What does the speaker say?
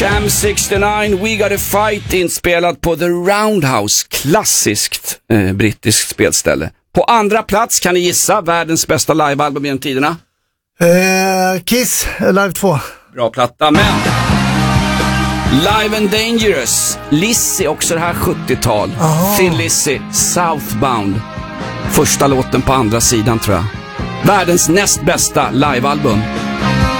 Sham 69, We Got a Fight, inspelad på The Roundhouse, klassiskt brittiskt spelställe. På andra plats, kan ni gissa, världens bästa livealbum genom tiderna? Kiss, Live 2. Bra platta, men Live and Dangerous, Lizzy, också det här 70-tal. Thin Lizzy, Southbound, första låten på andra sidan tror jag. Världens näst bästa livealbum.